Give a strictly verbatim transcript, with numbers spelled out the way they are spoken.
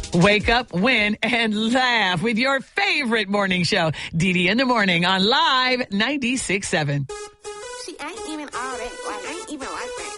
Wake up, win, and laugh with your favorite morning show, D D in the Morning on Live ninety-six point seven. See, I ain't even all that. Like, I ain't even like that.